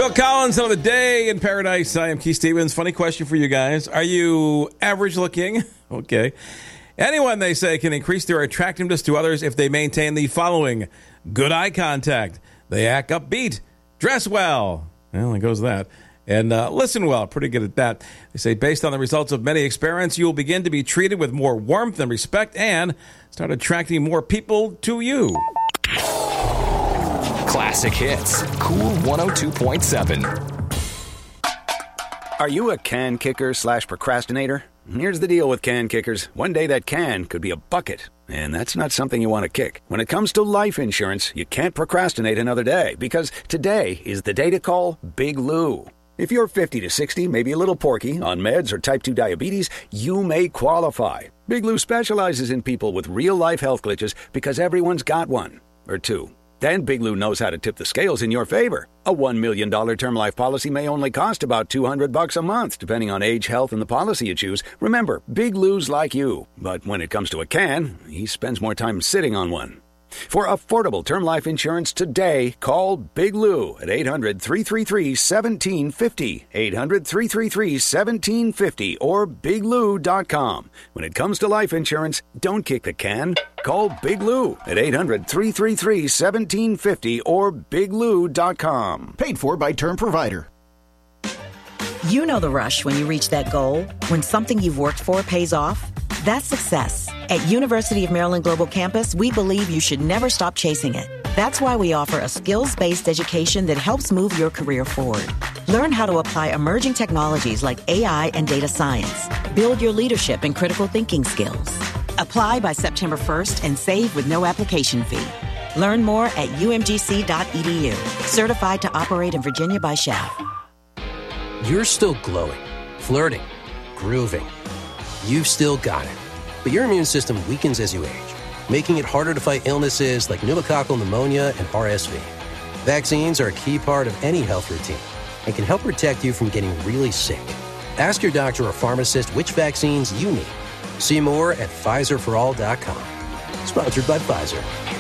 Phil Collins, another day in paradise. I am Keith Stevens. Funny question for you guys. Are you average looking? Okay. Anyone, they say, can increase their attractiveness to others if they maintain the following. Good eye contact. They act upbeat. Dress well. Well, there goes that. And listen well. Pretty good at that. They say based on the results of many experiments, you will begin to be treated with more warmth and respect and start attracting more people to you. Classic hits. Cool 102.7. Are you a can kicker / procrastinator? Here's the deal with can kickers. One day that can could be a bucket, and that's not something you want to kick. When it comes to life insurance, you can't procrastinate another day, because today is the day to call Big Lou. If you're 50 to 60, maybe a little porky, on meds or type 2 diabetes, you may qualify. Big Lou specializes in people with real-life health glitches because everyone's got one, or two. Then Big Lou knows how to tip the scales in your favor. A $1 million term life policy may only cost about $200 a month, depending on age, health, and the policy you choose. Remember, Big Lou's like you. But when it comes to a can, he spends more time sitting on one. For affordable term life insurance today, call Big Lou at 800-333-1750, 800-333-1750, or biglou.com. When it comes to life insurance, don't kick the can. Call Big Lou at 800-333-1750 or biglou.com. Paid for by Term Provider. You know the rush when you reach that goal, when something you've worked for pays off. That's success. At University of Maryland Global Campus, we believe you should never stop chasing it. That's why we offer a skills-based education that helps move your career forward. Learn how to apply emerging technologies like AI and data science. Build your leadership and critical thinking skills. Apply by September 1st and save with no application fee. Learn more at umgc.edu. Certified to operate in Virginia by SHAP. You're still glowing, flirting, grooving. You've still got it. But your immune system weakens as you age, making it harder to fight illnesses like pneumococcal pneumonia and RSV. Vaccines are a key part of any health routine and can help protect you from getting really sick. Ask your doctor or pharmacist which vaccines you need. See more at PfizerForAll.com. Sponsored by Pfizer.